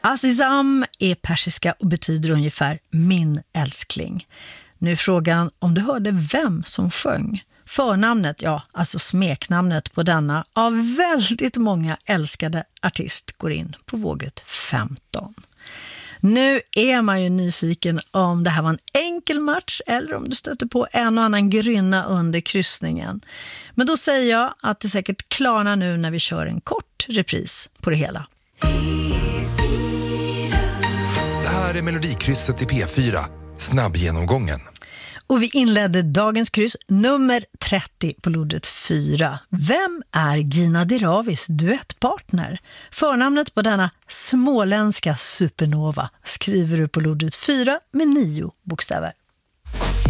Azizam är persiska och betyder ungefär min älskling. Nu är frågan om du hörde vem som sjöng. Förnamnet, ja, alltså smeknamnet på denna av väldigt många älskade artist går in på vågrätt 15. Nu är man ju nyfiken om det här var en enkel match eller om du stöter på en och annan grynna under kryssningen. Men då säger jag att det säkert klarnar nu när vi kör en kort repris på det hela. Det här är Melodikrysset i P4, snabbgenomgången. Och vi inledde dagens kryss nummer 30 på lodret 4. Vem är Gina Diravis duettpartner? Förnamnet på denna småländska supernova skriver du på lodret 4 med 9 bokstäver.